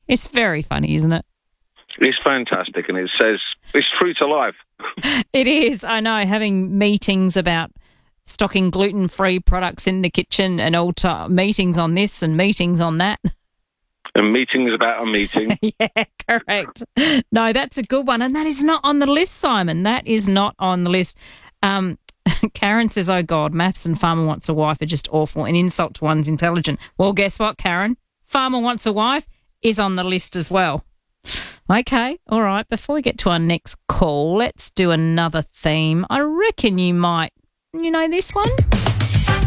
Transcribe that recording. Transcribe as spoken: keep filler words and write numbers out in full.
It's very funny, isn't it? It's fantastic, and it says it's true to life. It is. I know. Having meetings about stocking gluten-free products in the kitchen and all t- meetings on this and meetings on that. And meetings about a meeting. Yeah, correct. No, that's a good one. And that is not on the list, Simon. That is not on the list. Um, Karen says, oh, God, maths and Farmer Wants a Wife are just awful. An insult to one's intelligence. Well, guess what, Karen? Farmer Wants a Wife is on the list as well. Okay, all right. Before we get to our next call, let's do another theme. I reckon you might, you know this one?